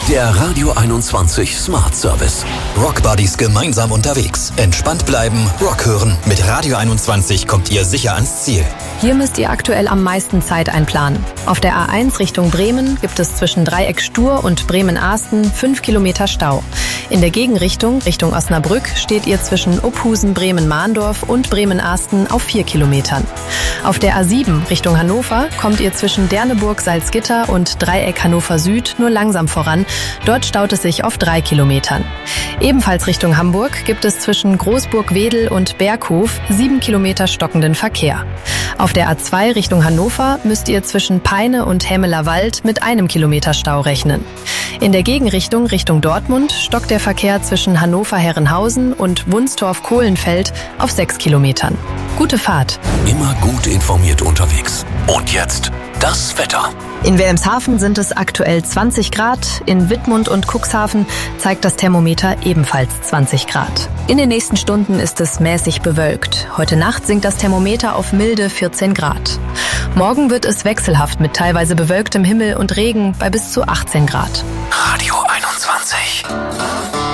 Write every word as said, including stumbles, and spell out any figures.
Der Radio einundzwanzig Smart Service. Rock Buddies gemeinsam unterwegs. Entspannt bleiben, Rock hören. Mit Radio einundzwanzig kommt ihr sicher ans Ziel. Hier müsst ihr aktuell am meisten Zeit einplanen. Auf der A eins Richtung Bremen gibt es zwischen Dreieck Stur und Bremen-Ahsten fünf Kilometer Stau. In der Gegenrichtung, Richtung Osnabrück, steht ihr zwischen Uphusen, Bremen-Mahndorf und Bremen-Ahsten auf vier Kilometern. Auf der A sieben Richtung Hannover kommt ihr zwischen Derneburg, Salzgitter und Dreieck Hannover Süd nur langsam voran. Dort staut es sich auf drei Kilometern. Ebenfalls Richtung Hamburg gibt es zwischen Großburg-Wedel und Berghof sieben Kilometer stockenden Verkehr. Auf der A zwei Richtung Hannover müsst ihr zwischen Peine und Hämeler Wald mit einem Kilometer Stau rechnen. In der Gegenrichtung Richtung Dortmund stockt der Verkehr zwischen Hannover-Herrenhausen und Wunstorf-Kohlenfeld auf sechs Kilometern. Gute Fahrt! Immer gut informiert unterwegs. Und jetzt das Wetter. In Wilhelmshaven sind es aktuell zwanzig Grad, in Wittmund und Cuxhaven zeigt das Thermometer ebenfalls zwanzig Grad. In den nächsten Stunden ist es mäßig bewölkt. Heute Nacht sinkt das Thermometer auf milde vierzehn Grad. Morgen wird es wechselhaft mit teilweise bewölktem Himmel und Regen bei bis zu achtzehn Grad. Radio einundzwanzig.